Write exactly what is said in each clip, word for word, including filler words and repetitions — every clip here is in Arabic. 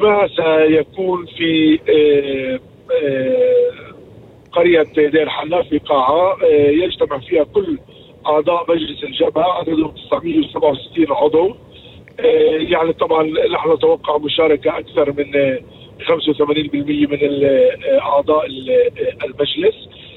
الاجتماع سيكون في قرية دير حنا في قاعة يجتمع فيها كل أعضاء مجلس الجبهة عددهم تسعمئة وسبعة وستين عضو. يعني طبعا نحن نتوقع مشاركة أكثر من خمسة وثمانين بالمئة من أعضاء المجلس.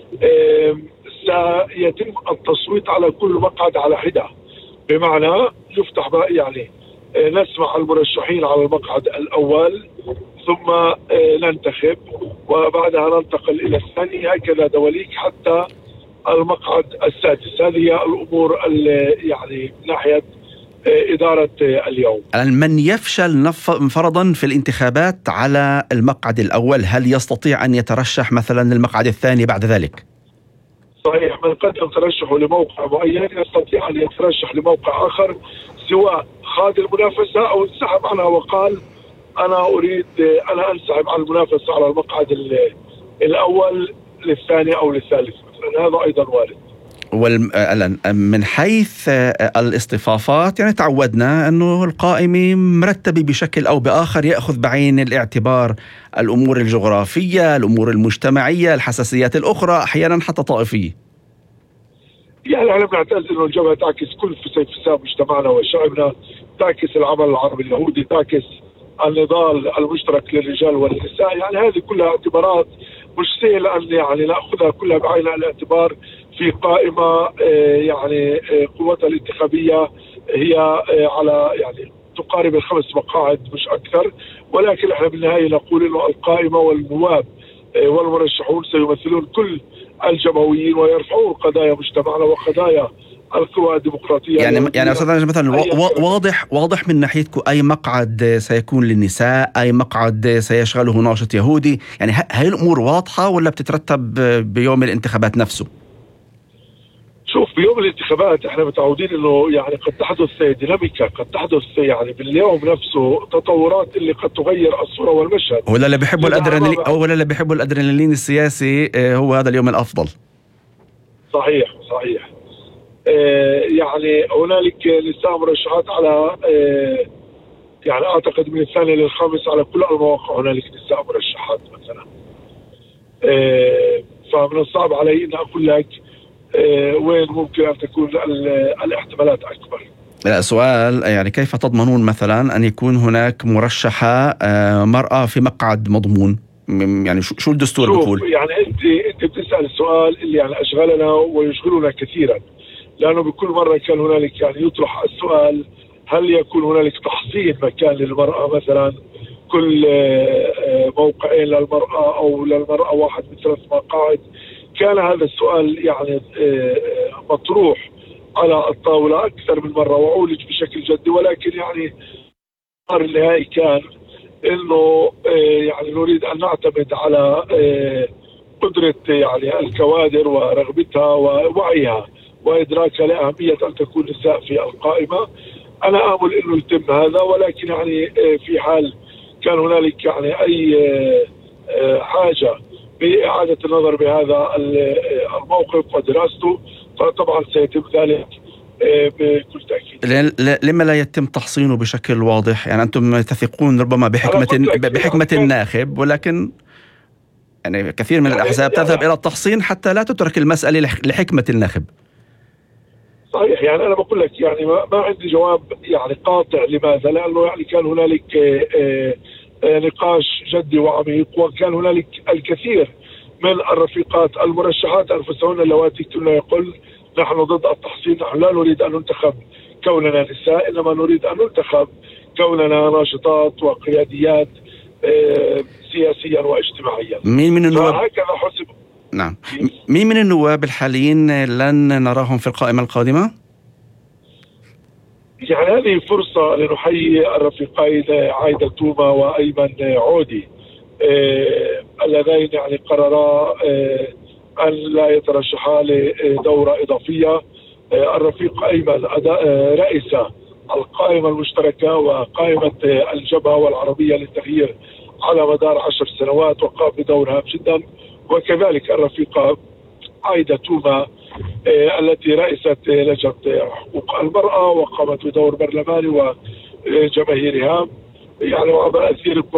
سيتم التصويت على كل مقعد على حدة، بمعنى يفتح يعني نسمع المرشحين على المقعد الأول ثم ننتخب وبعدها ننتقل إلى الثاني، هكذا دواليك حتى المقعد السادس. هذه هي الأمور يعني من ناحية إدارة اليوم. من يفشل فرضا في الانتخابات على المقعد الأول هل يستطيع أن يترشح مثلا للمقعد الثاني بعد ذلك؟ صحيح، من قدم ترشحه لموقع معين يستطيع أن يترشح لموقع آخر، سواء خاض المنافسة أو انسحب عنها وقال أنا أريد أنا أنسحب عن المنافسة على المقعد الأول للثاني أو للثالث مثلا. هذا أيضا وارد. من حيث الاصطفافات يعني تعودنا أنه القائمة مرتبة بشكل أو بآخر، يأخذ بعين الاعتبار الأمور الجغرافية، الأمور المجتمعية، الحساسيات الأخرى، أحيانا حتى طائفية. يعني احنا بنعتز انه الجبهة تعكس كل فساد مجتمعنا وشعبنا، تعكس العمل العربي اليهودي، تعكس النضال المشترك للرجال والنساء. يعني هذه كلها اعتبارات مش سهل أن يعني نأخذها كلها بعين الاعتبار في قائمة يعني قوتها الانتخابية هي على يعني تقارب الخمس مقاعد مش أكثر، ولكن احنا بالنهاية نقول إنه القائمة والنواب والمرشحون سيمثلون كل الجمهوريين ويرفعون قضايا مجتمعنا وقضايا القوى الديمقراطية. يعني يعني أستاذ مثلا واضح واضح من ناحيتكم أي مقعد سيكون للنساء، أي مقعد سيشغله ناشط يهودي، يعني هاي الأمور واضحة ولا بتترتب بيوم الانتخابات نفسه؟ شوف، بيوم الانتخابات احنا متعودين انه يعني قد تحدث ديناميكا، قد تحدث يعني باليوم نفسه تطورات اللي قد تغير الصورة والمشهد. ولا اللي بيحبوا الادرينالين او ولا اللي بيحبوا الادرينالين السياسي هو هذا اليوم الافضل. صحيح صحيح. اه يعني هنالك نساء مرشحات على اه يعني اعتقد من الثاني للخامس على كل المواقع هنالك نساء مرشحات مثلا. اه فمن الصعب علي ان اقول لك اه وين ممكن ان تكون الاحتمالات اكبر. لا سؤال يعني كيف تضمنون مثلا أن يكون هناك مرشحة مرأة في مقعد مضمون؟ يعني شو الدستور بيقول؟ يعني أنت أنت بتسأل السؤال اللي يعني أشغلنا ويشغلنا كثيرا، لأنه بكل مرة كان هنالك يعني يطرح السؤال هل يكون هنالك تحصين مكان للمرأة مثلا كل موقعين للمرأة أو للمرأة واحد من ثلاث مقاعد. كان هذا السؤال يعني مطروح على الطاولة أكثر من مرة وعولج بشكل جدي، ولكن يعني القرار النهائي كان إنه يعني نريد أن نعتمد على قدرة يعني الكوادر ورغبتها ووعيها وإدراكها لأهمية أن تكون نساء في القائمة. أنا آمل إنه يتم هذا، ولكن يعني في حال كان هنالك يعني أي حاجة بإعادة النظر بهذا الموقف ودراسته فطبعا سيتم ذلك بكل تأكيد. لما لا يتم تحصينه بشكل واضح؟ يعني أنتم تثقون ربما بحكمة بحكمة يعني الناخب، ولكن يعني كثير من يعني الأحزاب يعني تذهب إلى التحصين حتى لا تترك المسألة لحكمة الناخب. صحيح، يعني أنا بقول لك يعني ما, ما عندي جواب يعني قاطع لماذا، لأنه يعني كان هنالك آآ آآ نقاش جدي وعميق، وكان هنالك الكثير من الرفيقات المرشحات أنفسهن اللواتي كنا يقول نحن ضد التحصين، نحن لا نريد أن ننتخب كوننا نساء، إنما نريد أن ننتخب كوننا ناشطات وقياديات سياسيا واجتماعيا. مين من النواب هكذا حسب؟ نعم، مين من النواب الحاليين لن نراهم في القائمة القادمة؟ يعني هذه فرصة لنحيي الرفيقين عايدة توما وأيمن عودي آه اللذين يعني قررا آه أن لا يترشحا لدورة إضافية. آه الرفيق أيمن آه رئيس القائمة المشتركة وقائمة آه الجبهة والعربية للتغيير على مدار عشر سنوات وقام بدور هام جدا، وكذلك الرفيقة عايدة توما آه التي رئيست لجنة حقوق المرأة وقامت بدور برلماني وجماهيري هام يعني وعبر أثير